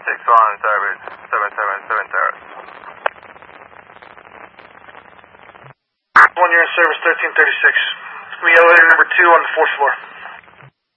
on service 777 Terrace. 1, you're in service 1336. We elevator number 2 on the 4th floor.